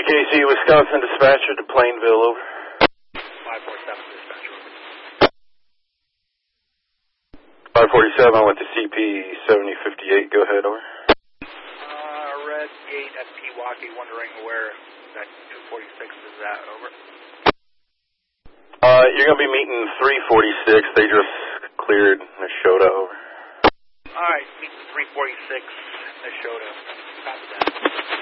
KC, Wisconsin dispatcher to Plainville, over. 547 dispatcher, over. 547, I went to CP 7058, go ahead, over. Red Gate at Pewaukee, wondering where that 246 is at, over. You're going to be meeting 346, they just cleared Neshota, over. Alright, meet the 346 Neshota. Copy that.